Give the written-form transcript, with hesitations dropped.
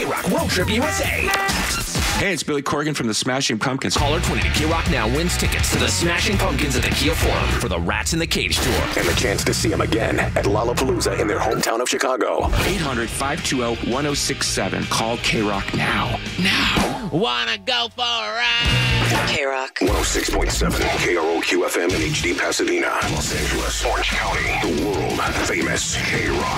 K-Rock Road Trip USA. Hey, it's Billy Corgan from the Smashing Pumpkins. Caller 20 to K-Rock now wins tickets to the Smashing Pumpkins at the Kia Forum for the Rats in the Cage tour. And the chance to see them again at Lollapalooza in their hometown of Chicago. 800-520-1067. Call K-Rock now. Now. Wanna go for a ride? K-Rock. 106.7 KROQ FM in HD Pasadena, Los Angeles, Orange County. The world famous K-Rock.